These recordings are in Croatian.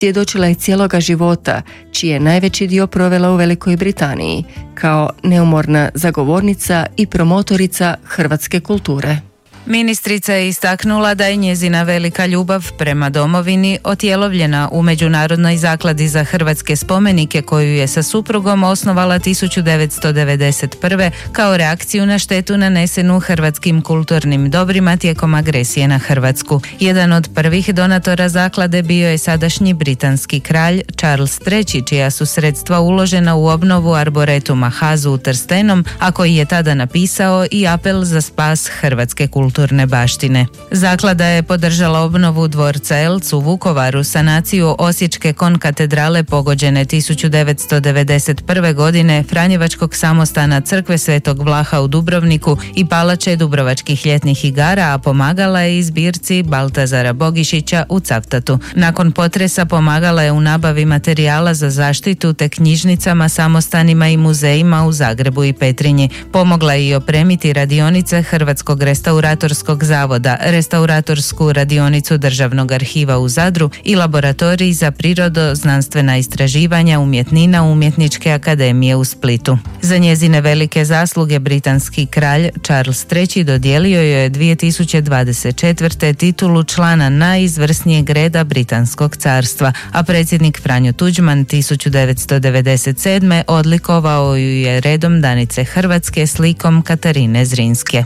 svjedočila je cijeloga života, čiji je najveći dio provela u Velikoj Britaniji, kao neumorna zagovornica i promotorica hrvatske kulture. Ministrica je istaknula da je njezina velika ljubav prema domovini otjelovljena u Međunarodnoj zakladi za hrvatske spomenike koju je sa suprugom osnovala 1991. kao reakciju na štetu nanesenu hrvatskim kulturnim dobrima tijekom agresije na Hrvatsku. Jedan od prvih donatora zaklade bio je sadašnji britanski kralj Charles III, čija su sredstva uložena u obnovu arboretuma Hazu u Trstenom, a koji je tada napisao i apel za spas hrvatske kulturne baštine. Zaklada je podržala obnovu dvorca Elc u Vukovaru, sanaciju osječke konkatedrale pogođene 1991. godine, Franjevačkog samostana crkve Svetog Vlaha u Dubrovniku i palače Dubrovačkih ljetnih igara, a pomagala je i zbirci Baltazara Bogišića u Cavtatu. Nakon potresa pomagala je u nabavi materijala za zaštitu te knjižnicama, samostanima i muzejima u Zagrebu i Petrinji. Pomogla je i opremiti radionice Hrvatskog restauratorskog zavoda, restauratorsku radionicu Državnog arhiva u Zadru i laboratorij za prirodoznanstvena istraživanja umjetnina Umjetničke akademije u Splitu. Za njezine velike zasluge britanski kralj Charles III dodijelio joj je 2024. titulu člana najizvrsnijeg reda Britanskog carstva, a predsjednik Franjo Tuđman 1997. odlikovao ju je redom Danice Hrvatske slikom Katarine Zrinske.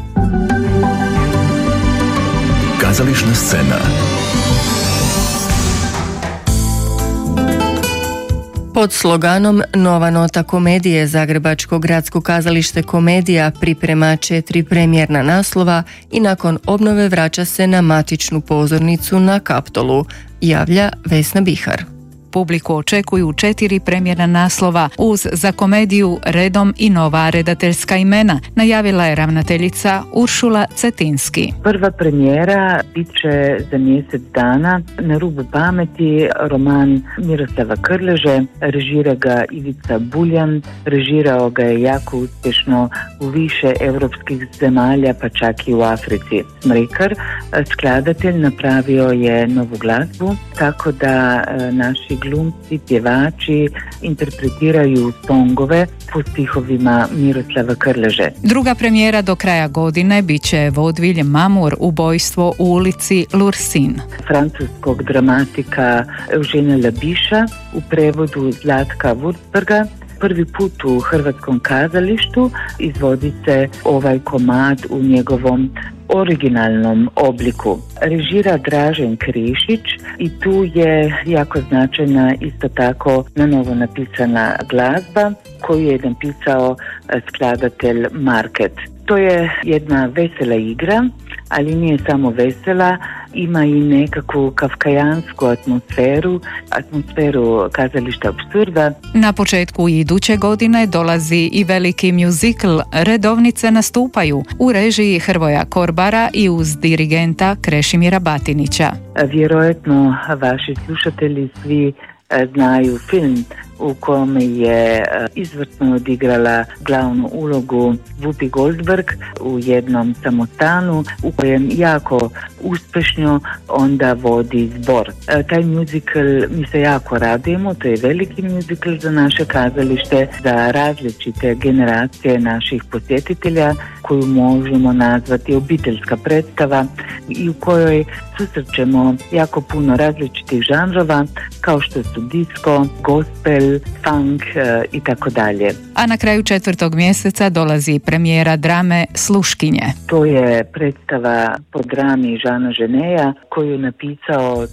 Kazališna scena. Pod sloganom Nova nota komedije Zagrebačko gradsko kazalište Komedija priprema 4 premijerna naslova i nakon obnove vraća se na matičnu pozornicu na Kaptolu, javlja Vesna Bihar. Publiku očekuju 4 premijerna naslova uz za komediju redom i nova redateljska imena, najavila je ravnateljica Uršula Cetinski. Prva premijera bit će za mjesec dana Na rubu pameti, roman Miroslava Krleže, režira ga Ivica Buljan, režirao ga je jako uspješno u više europskih zemalja, pa čak i u Africi. Smrekar, skladatelj, napravio je novu glazbu, tako da naši glumci, pjevači interpretiraju songove po stihovima Miroslava Krleže. Druga premijera do kraja godine bit će vodvilj Mamur, ubojstvo u ulici Lursin. Francuskog dramatika Eugena Labiša u prevodu Zlatka Wurzburga. Prvi put u hrvatskom kazalištu izvodi se ovaj komad u njegovom originalnom obliku. Režira Dražen Krišić i tu je jako značajna isto tako na novo napisana glazba koju je napisao skladatelj Market. To je jedna vesela igra, ali nije samo vesela, ima i nekakvu kafkajansku atmosferu kazališta apsurda. Na početku iduće godine dolazi i veliki mjuzikl Redovnice nastupaju u režiji Hrvoja Korbara i uz dirigenta Krešimira Batinića. Vjerojatno vaši slušatelji svi znaju film u kome je izvrsno odigrala glavnu ulogu Whoopi Goldberg u jednom samostanu u kojem jako uspješno onda vodi zbor. Taj musical mi se jako radujemo, to je veliki musical za naše kazalište, za različite generacije naših posjetitelja koju možemo nazvati obiteljska predstava i u kojoj susrećemo jako puno različitih žanrova kao što su disco, gospel, funk i tako dalje. A na kraju 4. mjeseca dolazi premijera drame Sluškinje. To je predstava po drami Žana Ženeja koju je napisao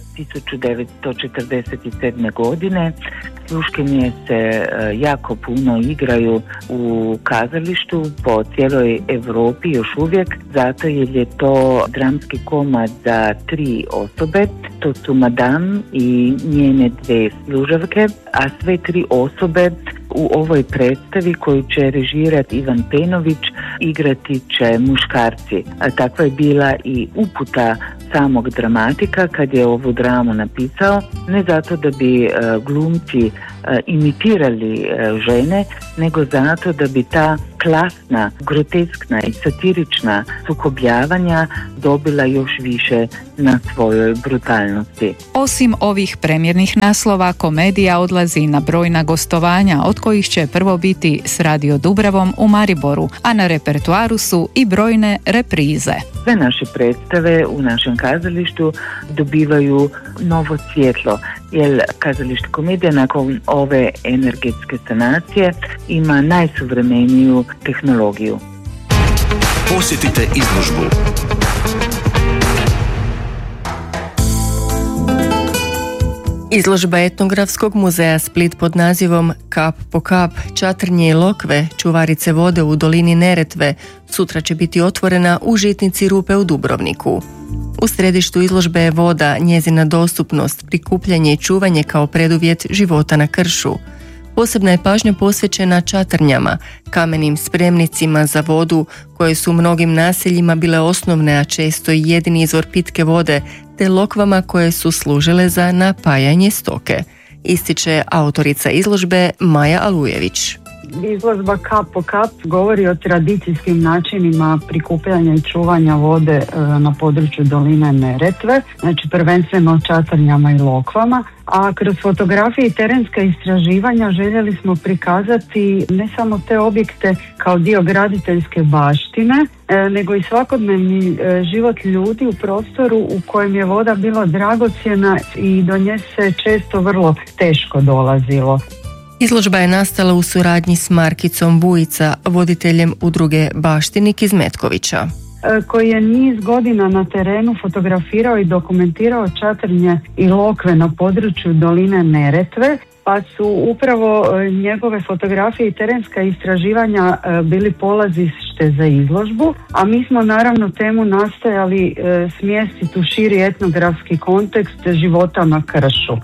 1947. godine. Sluškinje se jako puno igraju u kazalištu po cijeloj Europi još uvijek, zato jer je to dramski komad za 3 osobe. To su Madame i njene 2 služavke, a sve 3 osobe u ovoj predstavi koju će režirati Ivan Penović igrati će muškarci. Takva je bila i uputa samog dramatika kad je ovu dramu napisao, ne zato da bi glumci imitirali žene, nego zato da bi ta klasna, groteskna i satirična sukobljavanja dobila još više na svojoj brutalnosti. Osim ovih premjernih naslova, komedija odlazi na brojna gostovanja, od kojih će prvo biti s Radio Dubravom u Mariboru, a na repertoaru su i brojne reprize. Sve naše predstave u našem kazalištu dobivaju novo svjetlo, jer kazalište komedija nakon ove energetske sanacije ima najsuvremeniju tehnologiju. Posjetite izložbu. Izložba Etnografskog muzeja Split pod nazivom Kap po kap, čatrnje i lokve, čuvarice vode u dolini Neretve, sutra će biti otvorena u Žitnici Rupe u Dubrovniku. U središtu izložbe je voda, njezina dostupnost, prikupljanje i čuvanje kao preduvjet života na kršu. Posebna je pažnja posvećena čatrnjama, kamenim spremnicima za vodu koje su u mnogim naseljima bile osnovne, a često i jedini izvor pitke vode, te lokvama koje su služile za napajanje stoke, ističe autorica izložbe Maja Alujević. Izložba Kap po kap govori o tradicijskim načinima prikupljanja i čuvanja vode na području doline Neretve, znači prvenstveno čatrnjama i lokvama, a kroz fotografije i terenska istraživanja željeli smo prikazati ne samo te objekte kao dio graditeljske baštine, nego i svakodnevni život ljudi u prostoru u kojem je voda bila dragocjena i do nje se često vrlo teško dolazilo. Izložba je nastala u suradnji s Markicom Vujica, voditeljem udruge Baštinik iz Metkovića, koji je niz godina na terenu fotografirao i dokumentirao čatrnje i lokve na području doline Neretve, pa su upravo njegove fotografije i terenska istraživanja bili polazište za izložbu, a mi smo naravno temu nastojali smjestiti u širi etnografski kontekst života na kršu.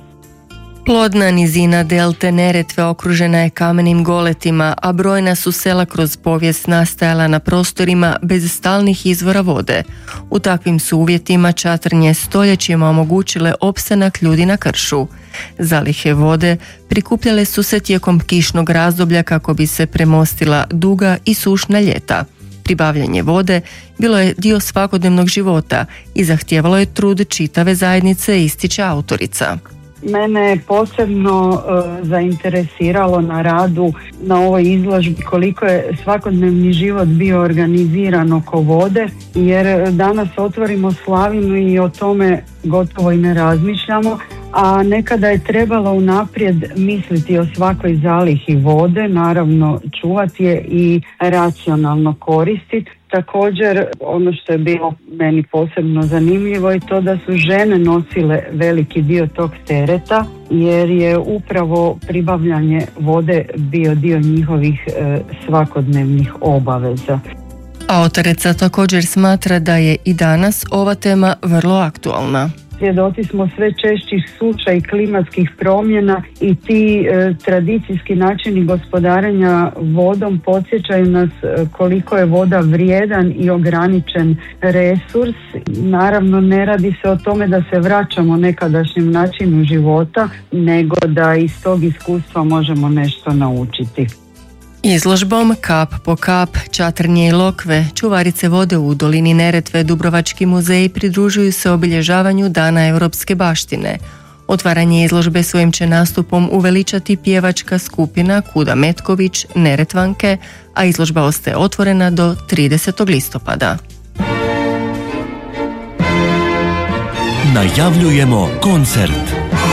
Plodna nizina delte Neretve okružena je kamenim goletima, a brojna su sela kroz povijest nastajala na prostorima bez stalnih izvora vode. U takvim su uvjetima čatrnje stoljećima omogućile opstanak ljudi na kršu. Zalihe vode prikupljale su se tijekom kišnog razdoblja kako bi se premostila duga i sušna ljeta. Pribavljanje vode bilo je dio svakodnevnog života i zahtijevalo je trud čitave zajednice, ističe autorica. Mene je posebno zainteresiralo na radu na ovoj izložbi koliko je svakodnevni život bio organiziran oko vode, jer danas otvorimo slavinu i o tome gotovo i ne razmišljamo, a nekada je trebalo unaprijed misliti o svakoj zalihi vode, naravno čuvati je i racionalno koristiti. Također, ono što je bilo meni posebno zanimljivo je to da su žene nosile veliki dio tog tereta, jer je upravo pribavljanje vode bio dio njihovih svakodnevnih obaveza. Autorica također smatra da je i danas ova tema vrlo aktualna. Svjedoci smo sve češćih suša i klimatskih promjena i ti tradicijski načini gospodarenja vodom podsjećaju nas koliko je voda vrijedan i ograničen resurs. Naravno, ne radi se o tome da se vraćamo nekadašnjem načinu života, nego da iz tog iskustva možemo nešto naučiti. Izložbom Kap po kap, čatrnje i lokve, čuvarice vode u dolini Neretve, Dubrovački muzeji pridružuju se obilježavanju Dana europske baštine. Otvaranje izložbe svojim će nastupom uveličati pjevačka skupina Kuda Metković, Neretvanke, a izložba ostaje otvorena do 30. listopada. Najavljujemo koncert.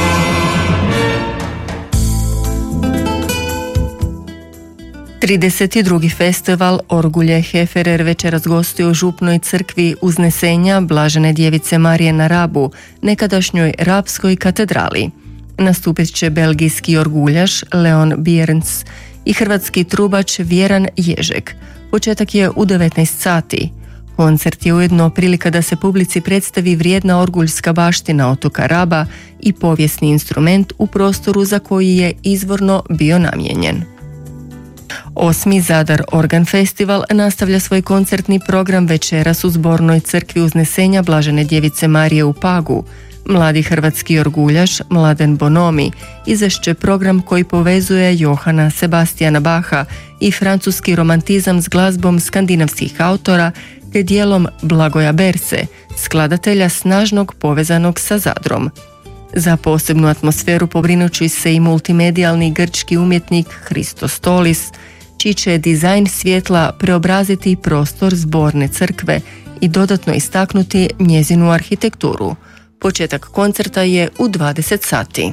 32. festival Orgulje Heferer večeras gostuje u župnoj crkvi Uznesenja Blažene djevice Marije na Rabu, nekadašnjoj Rabskoj katedrali. Nastupit će belgijski orguljaš Leon Bierns i hrvatski trubač Vjeran Ježek. Početak je u 19 sati. Koncert je ujedno prilika da se publici predstavi vrijedna orguljska baština otoka Raba i povijesni instrument u prostoru za koji je izvorno bio namijenjen. 8. Zadar Organ Festival nastavlja svoj koncertni program večeras u zbornoj crkvi Uznesenja Blažene djevice Marije u Pagu. Mladi hrvatski orguljaš Mladen Bonomi izvešće program koji povezuje Johana Sebastijana Bacha i francuski romantizam s glazbom skandinavskih autora te dijelom Blagoja Berse, skladatelja snažnog povezanog sa Zadrom. Za posebnu atmosferu pobrinući se i multimedijalni grčki umjetnik Hristos Stolis, čiji će dizajn svjetla preobraziti prostor zborne crkve i dodatno istaknuti njezinu arhitekturu. Početak koncerta je u 20 sati.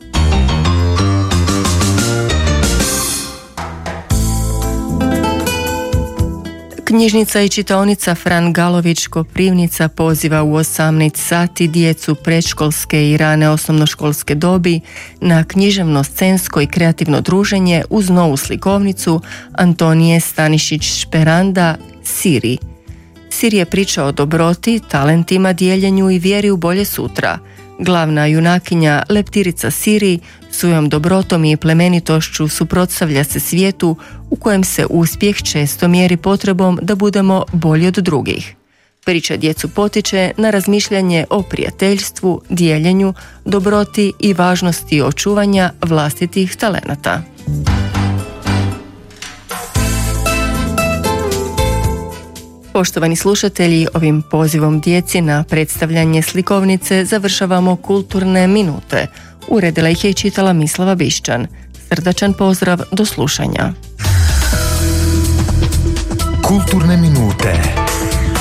Knjižnica i čitaonica Fran Galović Koprivnica poziva u 18 sati djecu predškolske i rane osnovnoškolske dobi na književno-scensko i kreativno druženje uz novu slikovnicu Antonije Stanišić-Šperanda Siri. Siri je priča o dobroti, talentima, dijeljenju i vjeri u bolje sutra. Glavna junakinja, leptirica Siri, svojom dobrotom i plemenitošću suprotstavlja se svijetu u kojem se uspjeh često mjeri potrebom da budemo bolji od drugih. Priča djecu potiče na razmišljanje o prijateljstvu, dijeljenju, dobroti i važnosti očuvanja vlastitih talenata. Poštovani slušatelji, ovim pozivom djeci na predstavljanje slikovnice završavamo kulturne minute. Uredila ih je i čitala Mislava Bišćan. Srdačan pozdrav, do slušanja. Kulturne minute.